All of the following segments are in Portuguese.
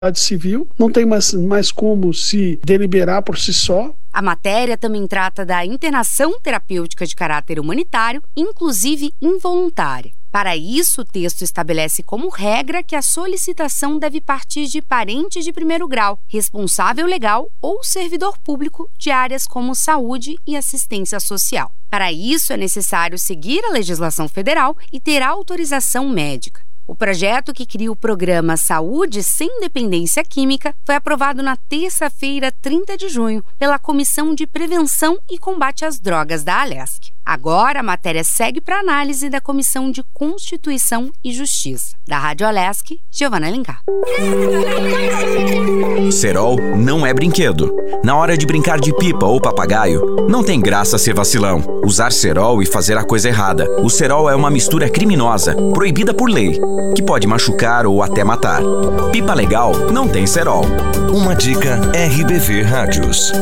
civil, não tem mais como se deliberar por si só. A matéria também trata da internação terapêutica de caráter humanitário, inclusive involuntária. Para isso, o texto estabelece como regra que a solicitação deve partir de parente de primeiro grau, responsável legal ou servidor público de áreas como saúde e assistência social. Para isso, é necessário seguir a legislação federal e ter autorização médica. O projeto que cria o programa Saúde Sem Dependência Química foi aprovado na terça-feira, 30 de junho, pela Comissão de Prevenção e Combate às Drogas da Alesc. Agora, a matéria segue para análise da Comissão de Constituição e Justiça. Da Rádio Alesc, Giovana Alencar. Cerol não é brinquedo. Na hora de brincar de pipa ou papagaio, não tem graça ser vacilão. Usar cerol e fazer a coisa errada. O cerol é uma mistura criminosa, proibida por lei, que pode machucar ou até matar. Pipa legal não tem cerol. Uma dica RBV Rádios.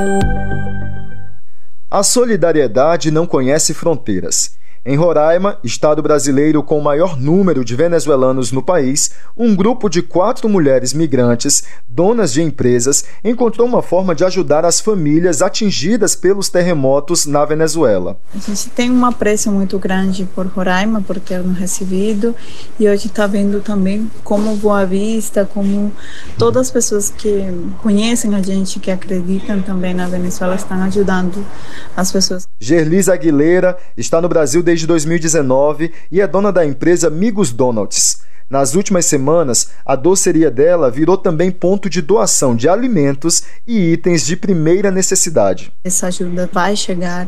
A solidariedade não conhece fronteiras. Em Roraima, estado brasileiro com o maior número de venezuelanos no país, um grupo de 4 mulheres migrantes, donas de empresas, encontrou uma forma de ajudar as famílias atingidas pelos terremotos na Venezuela. A gente tem um apreço muito grande por Roraima, por ter nos recebido, e hoje está vendo também como Boa Vista, como todas as pessoas que conhecem a gente, que acreditam também na Venezuela, estão ajudando as pessoas. Gerlis Aguilera está no Brasil desde 2019 e é dona da empresa Migos Donuts. Nas últimas semanas, a doceria dela virou também ponto de doação de alimentos e itens de primeira necessidade. Essa ajuda vai chegar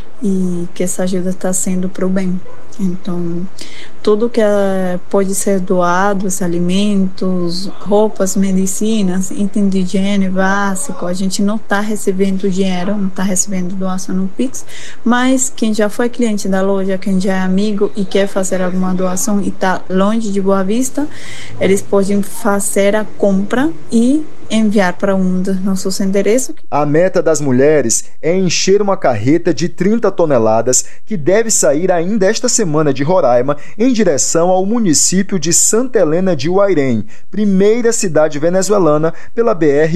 e que essa ajuda está sendo para o bem. Então, tudo que pode ser doado, os alimentos, roupas, medicinas, item de higiene básico, a gente não está recebendo dinheiro, não está recebendo doação no Pix, mas quem já foi cliente da loja, quem já é amigo e quer fazer alguma doação e está longe de Boa Vista, eles podem fazer a compra e enviar para um dos nossos endereços. A meta das mulheres é encher uma carreta de 30 toneladas que deve sair ainda esta semana de Roraima em direção ao município de Santa Helena de Uairém, primeira cidade venezuelana pela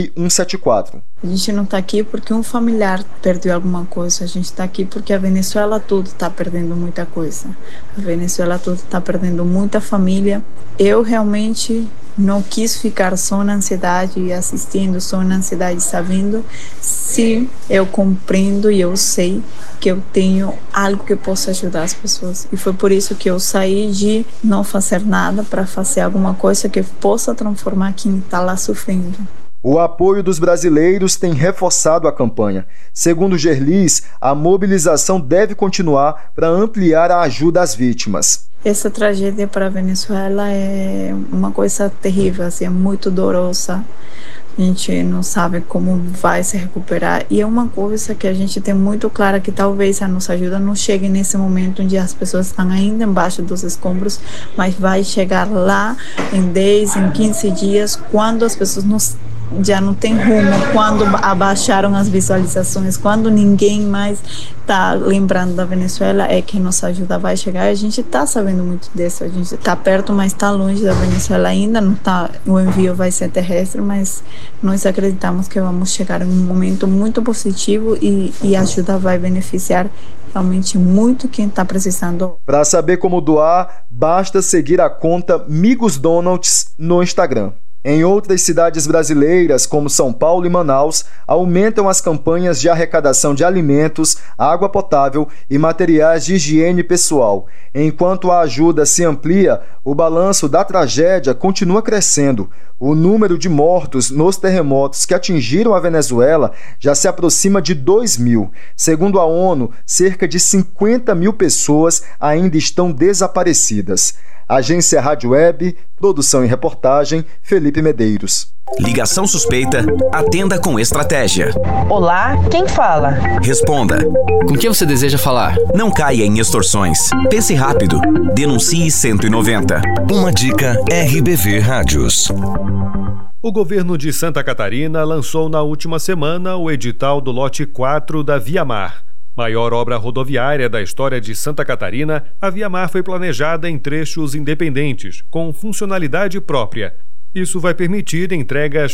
BR-174. A gente não está aqui porque um familiar perdeu alguma coisa, a gente está aqui porque a Venezuela toda está perdendo muita coisa. A Venezuela toda está perdendo muita família. Eu realmente não quis ficar só na ansiedade e assistindo, só na ansiedade sabendo se eu compreendo e eu sei que eu tenho algo que possa ajudar as pessoas. E foi por isso que eu saí de não fazer nada para fazer alguma coisa que possa transformar quem está lá sofrendo. O apoio dos brasileiros tem reforçado a campanha. Segundo Gerlis, a mobilização deve continuar para ampliar a ajuda às vítimas. Essa tragédia para a Venezuela é uma coisa terrível, assim, é muito dolorosa. A gente não sabe como vai se recuperar. E é uma coisa que a gente tem muito clara, que talvez a nossa ajuda não chegue nesse momento onde as pessoas estão ainda embaixo dos escombros, mas vai chegar lá em 10, em 15 dias, quando as pessoas já não tem rumo, quando abaixaram as visualizações, quando ninguém mais está lembrando da Venezuela, é que nossa ajuda vai chegar. A gente está sabendo muito disso, a gente está perto, mas está longe da Venezuela ainda, não tá, o envio vai ser terrestre, mas nós acreditamos que vamos chegar em um momento muito positivo e a ajuda vai beneficiar realmente muito quem está precisando. Para saber como doar, basta seguir a conta Migos Donuts no Instagram. Em outras cidades brasileiras, como São Paulo e Manaus, aumentam as campanhas de arrecadação de alimentos, água potável e materiais de higiene pessoal. Enquanto a ajuda se amplia, o balanço da tragédia continua crescendo. O número de mortos nos terremotos que atingiram a Venezuela já se aproxima de 2.000. Segundo a ONU, cerca de 50 mil pessoas ainda estão desaparecidas. Agência Rádio Web, produção e reportagem, Felipe Medeiros. Ligação suspeita, atenda com estratégia. Olá, quem fala? Responda. Com quem você deseja falar? Não caia em extorsões. Pense rápido. Denuncie 190. Uma dica RBV Rádios. O governo de Santa Catarina lançou na última semana o edital do lote 4 da Via Mar. Maior obra rodoviária da história de Santa Catarina, a Via Mar foi planejada em trechos independentes, com funcionalidade própria. Isso vai permitir entregas